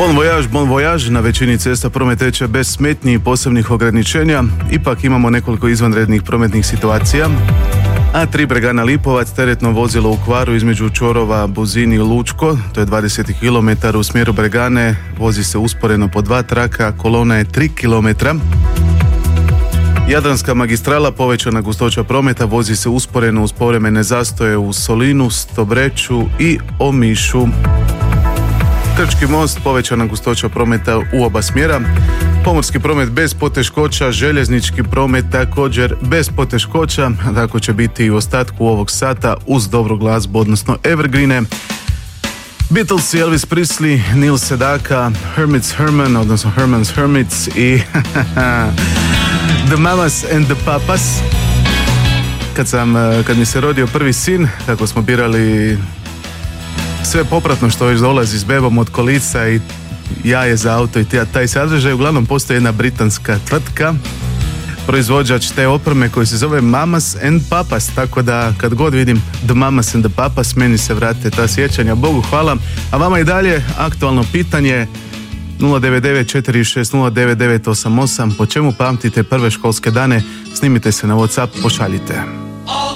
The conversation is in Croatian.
Bon voyage, na većini cesta promet teče bez smetnji i posebnih ograničenja, ipak imamo nekoliko izvanrednih prometnih situacija. A3 Bregana Lipovac, teretno vozilo u kvaru između čvorova Buzini i Lučko, to je 20 km u smjeru Bregane, vozi se usporeno po 2 traka, kolona je 3 km. Jadranska magistrala, povećana gustoća prometa, vozi se usporeno uz povremene zastoje u Solinu, Stobreću i Omišu. Krčki most, povećana gustoća prometa u oba smjera. Pomorski promet bez poteškoća, željeznički promet također bez poteškoća, tako će biti i u ostatku ovog sata uz dobru glazbu, odnosno evergreene. Beatles, Elvis Presley, Neil Sedaka, Hermits Herman, odnosno Herman's Hermits i The Mamas and the Papas. Kad mi se rodio prvi sin, kako smo birali sve popratno što već dolazi s bebom od kolica i jaje za auto i taj sadržaj, uglavnom postoji jedna britanska tvrtka, proizvođač te opreme koji se zove Mamas and Papas, tako da kad god vidim The Mamas and the Papas, meni se vrate ta sjećanja, Bogu hvala. A vama i dalje aktualno pitanje 099-460-9988, po čemu pamtite prve školske dane? Snimite se na WhatsApp, pošaljite.